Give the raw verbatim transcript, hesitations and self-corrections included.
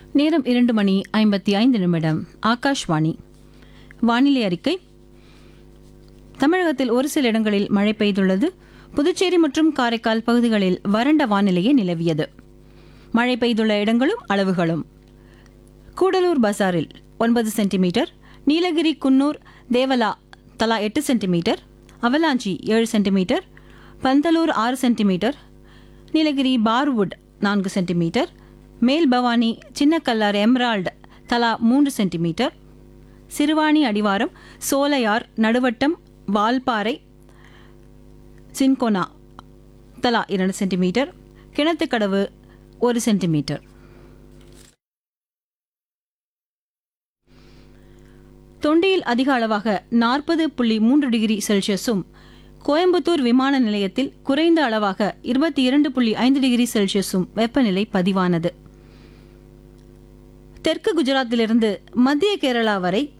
நேரம் இரண்டு மணி ஐம்பத்தி ஐந்து நிமிடம். ஆகாஷ்வாணி. வானிலை அறிக்கை. தமிழகத்தில் ஒரு சில இடங்களில் மழை பெய்துள்ளது. புதுச்சேரி மற்றும் காரைக்கால் பகுதிகளில் வறண்ட வானிலையே நிலவியது. மழை பெய்துள்ள இடங்களும் அளவுகளும்: கூடலூர் பசாரில் ஒன்பது சென்டிமீட்டர், நீலகிரி, குன்னூர், தேவலா தலா எட்டு சென்டிமீட்டர், அவலாஞ்சி ஏழு சென்டிமீட்டர், பந்தலூர் ஆறு சென்டிமீட்டர், நீலகிரி பார்வுட் நான்கு சென்டிமீட்டர், மேல் பவானி, சின்னக்கல்லார், எம்ரால்டு தலா மூன்று சென்டிமீட்டர், சிறுவாணி அடிவாரம், சோலையார், நடுவட்டம், வால்பாறை, சின்கோனா தலா இரண்டு சென்டிமீட்டர், கிணத்துக்கடவு ஒரு சென்டிமீட்டர். தொண்டியில் அதிக அளவாக நாற்பது புள்ளி மூன்று டிகிரி செல்சியஸும், கோயம்புத்தூர் விமான நிலையத்தில் குறைந்த அளவாக இருபத்தி இரண்டு புள்ளி ஐந்து டிகிரி செல்சியஸும் வெப்பநிலை பதிவானது. தெற்கு குஜராத்திலிருந்து மத்திய கேரளா வரை